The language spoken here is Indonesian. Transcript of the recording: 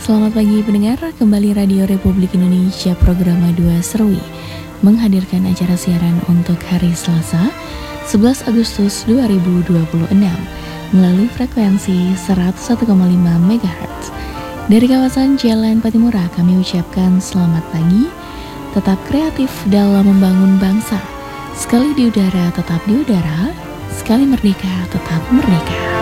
Selamat pagi pendengar, kembali Radio Republik Indonesia program 2 Serwi menghadirkan acara siaran untuk hari Selasa 11 Agustus 2026 melalui frekuensi 101,5 MHz. Dari kawasan Jalan Patimura kami ucapkan selamat pagi, tetap kreatif dalam membangun bangsa. Sekali di udara tetap di udara, sekali merdeka tetap merdeka.